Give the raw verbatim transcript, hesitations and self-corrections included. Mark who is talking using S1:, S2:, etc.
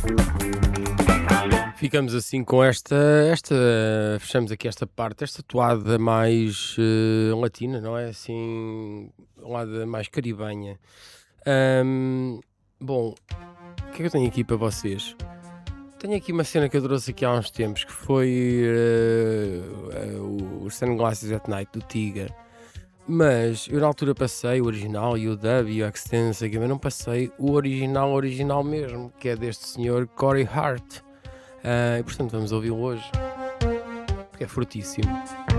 S1: Ficamos assim com esta, esta, fechamos aqui esta parte, esta toada mais eh, latina, não é? Assim, toada mais caribenha. Ahm, bom, o que é que eu tenho aqui para vocês? Tenho aqui uma cena que eu trouxe aqui há uns tempos, que foi eh, eh, o os Sunglasses at Night, do Tiga. Mas eu na altura passei o original e o dub e o extend, não sei o quê, mas não passei o original, original mesmo, que é deste senhor Corey Hart. Ah, e portanto vamos ouvi-lo hoje, porque é fortíssimo.